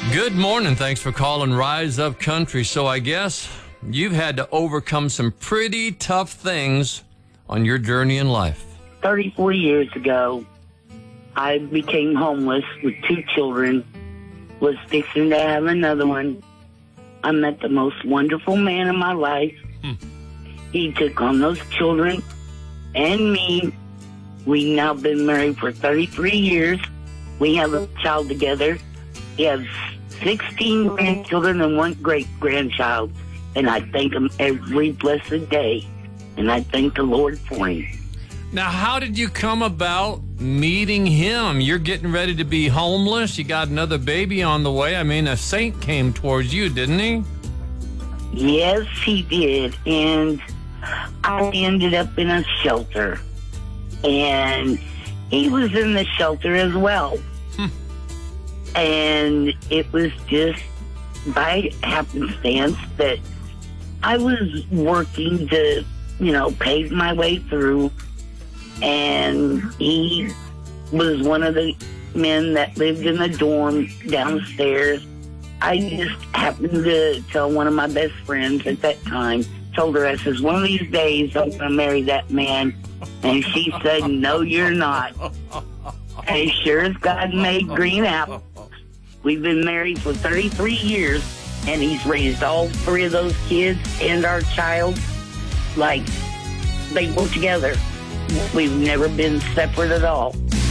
Good morning. Thanks for calling Rise Up Country. So I guess you've had to overcome some pretty tough things on your journey in life. 34 years ago, I became homeless with 2 children, was fixing to have another one. I met the most wonderful man in my life. He took on those children and me. We've now been married for 33 years. We have a child together. He has 16 grandchildren and 1 great-grandchild. And I thank him every blessed day. And I thank the Lord for him. Now, how did you come about meeting him? You're getting ready to be homeless. You got another baby on the way. I mean, a saint came towards you, didn't he? Yes, he did. And I ended up in a shelter. And he was in the shelter as well. And it was just by happenstance that I was working to, pave my way through. And he was one of the men that lived in the dorm downstairs. I just happened to tell one of my best friends at that time, told her, I says, one of these days I'm going to marry that man. And she said, no, you're not. And sure as God made green apples. We've been married for 33 years, and he's raised all 3 of those kids and our child like they were together. We've never been separate at all.